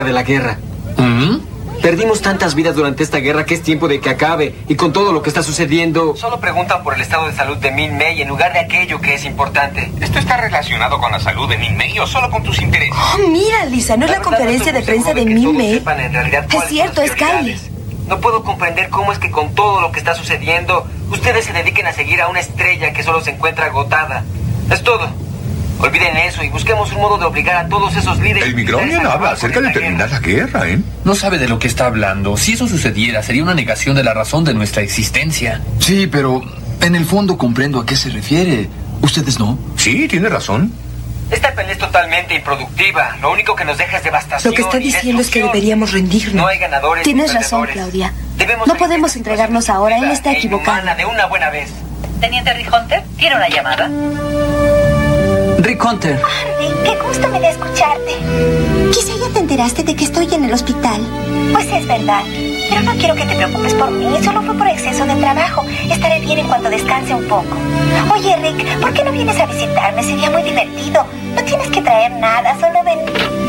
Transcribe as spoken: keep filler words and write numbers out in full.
de la guerra. ¿Mm? Perdimos tantas vidas durante esta guerra que es tiempo de que acabe. Y con todo lo que está sucediendo... Solo preguntan por el estado de salud de Min Mei en lugar de aquello que es importante. ¿Esto está relacionado con la salud de Min Mei o solo con tus intereses? Oh, mira, Lisa, ¿no es la, la conferencia de prensa de Min Mei? Es cierto, es Kylie. No puedo comprender cómo es que con todo lo que está sucediendo, ustedes se dediquen a seguir a una estrella que solo se encuentra agotada. Es todo. Olviden eso y busquemos un modo de obligar a todos esos líderes... El Migronian habla acerca de terminar la guerra, ¿eh? No sabe de lo que está hablando. Si eso sucediera, sería una negación de la razón de nuestra existencia. Sí, pero en el fondo comprendo a qué se refiere. ¿Ustedes no? Sí, tiene razón. Esta pelea es totalmente improductiva. Lo único que nos deja es devastación. Lo que está diciendo es que deberíamos rendirnos. No hay ganadores. Tienes razón, Claudia. Debemos no podemos entregarnos ahora. Él está equivocado. De una buena vez. Teniente Rick Hunter, ¿tiene una llamada? Rick Hunter. Harry, qué gusto me da escucharte. Quizá ya te enteraste de que estoy en el hospital. Pues es verdad, pero no quiero que te preocupes por mí. Solo fue por exceso de trabajo. Estaré bien en cuanto descanse un poco. Oye, Rick, ¿por qué no vienes a visitarme? Sería muy divertido. No tienes que traer nada, solo ven.